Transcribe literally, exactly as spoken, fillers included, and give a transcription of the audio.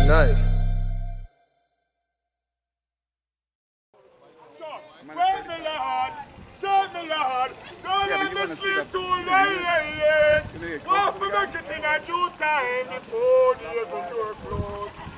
night. Well, me lord, serve me lord, don't let me sleep too late. Want to make it in a due time before the door close.